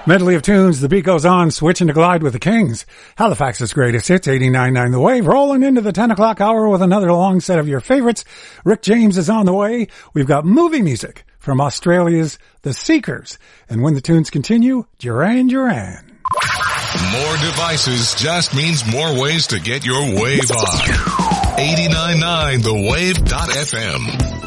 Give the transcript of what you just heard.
Medley of tunes, the beat goes on, switching to glide with the Kings. Halifax's greatest hits, 89.9 The Wave, rolling into the 10 o'clock hour with another long set of your favorites. Rick James is on the way. We've got movie music from Australia's The Seekers. And when the tunes continue, Duran Duran. More devices just means more ways to get your wave on. 89.9 TheWave.fm.